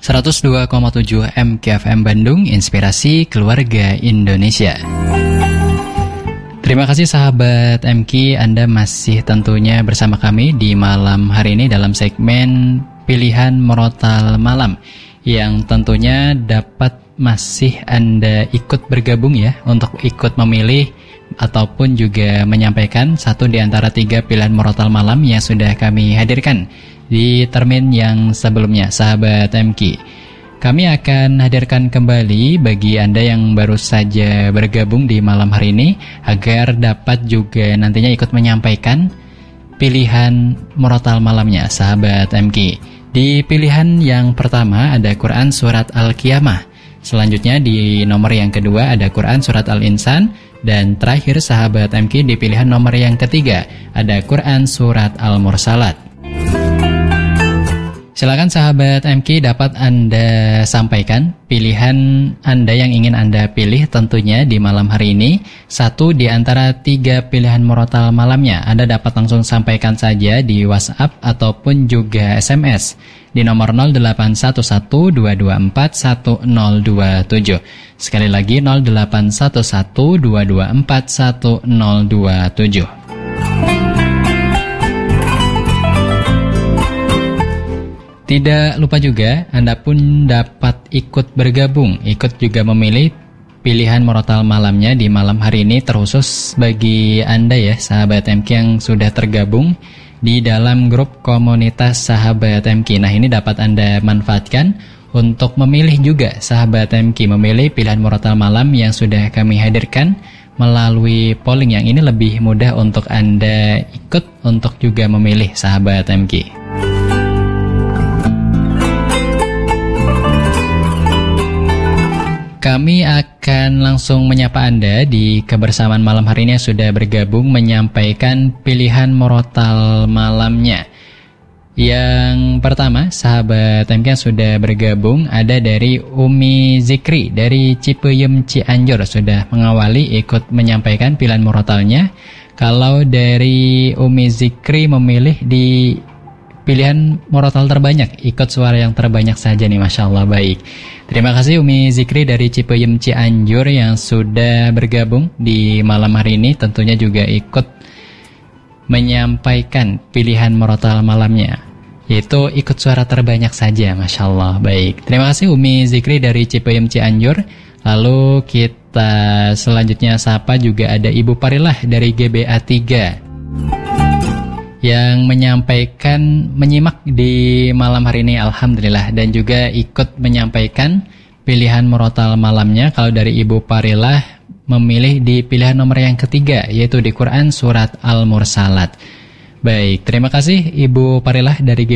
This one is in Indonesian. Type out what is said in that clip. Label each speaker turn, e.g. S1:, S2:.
S1: 102,7 MKFM Bandung, Inspirasi Keluarga Indonesia. Terima kasih sahabat MK, Anda masih tentunya bersama kami di malam hari ini dalam segmen Pilihan Murotal Malam, yang tentunya dapat masih Anda ikut bergabung ya, untuk ikut memilih ataupun juga menyampaikan satu di antara 3 pilihan murotal malam yang sudah kami hadirkan di termin yang sebelumnya, sahabat MK. Kami akan hadirkan kembali bagi Anda yang baru saja bergabung di malam hari ini, agar dapat juga nantinya ikut menyampaikan pilihan murotal malamnya, sahabat MK. Di pilihan yang pertama ada Quran Surat Al-Qiyamah. Selanjutnya di nomor yang kedua ada Quran Surat Al-Insan. Dan terakhir sahabat MK, di pilihan nomor yang ketiga ada Quran Surat Al-Mursalat. Silakan sahabat MK, dapat Anda sampaikan pilihan Anda yang ingin Anda pilih tentunya di malam hari ini. Satu di antara 3 pilihan murotal malamnya Anda dapat langsung sampaikan saja di WhatsApp ataupun juga SMS di nomor 081122410027. Sekali lagi 081122410027. Tidak lupa juga Anda pun dapat ikut bergabung, ikut juga memilih pilihan murotal malamnya di malam hari ini, terkhusus bagi Anda ya sahabat MK yang sudah tergabung di dalam grup komunitas sahabat MK. Nah, ini dapat Anda manfaatkan untuk memilih juga sahabat MK, memilih pilihan murotal malam yang sudah kami hadirkan melalui polling. Yang ini lebih mudah untuk Anda ikut untuk juga memilih sahabat MK. Kami akan langsung menyapa Anda di kebersamaan malam hari ini yang sudah bergabung menyampaikan pilihan murotal malamnya. Yang pertama, sahabat MK yang sudah bergabung ada dari Umi Zikri dari Cipeyem Cianjur, sudah mengawali ikut menyampaikan pilihan murotalnya. Kalau dari Umi Zikri memilih di pilihan murotal terbanyak, ikut suara yang terbanyak saja nih, Masya Allah, baik. Terima kasih Umi Zikri dari Cipeyem Cianjur yang sudah bergabung di malam hari ini, tentunya juga ikut menyampaikan pilihan murotal malamnya, yaitu ikut suara terbanyak saja, Masya Allah, baik. Terima kasih Umi Zikri dari Cipeyem Cianjur. Lalu kita selanjutnya sapa juga ada Ibu Parilah dari GBA 3 yang menyampaikan menyimak di malam hari ini, Alhamdulillah, dan juga ikut menyampaikan pilihan murotal malamnya. Kalau dari Ibu Parilah memilih di pilihan nomor yang ketiga, yaitu di Quran Surat Al-Mursalat. Baik, terima kasih Ibu Parilah dari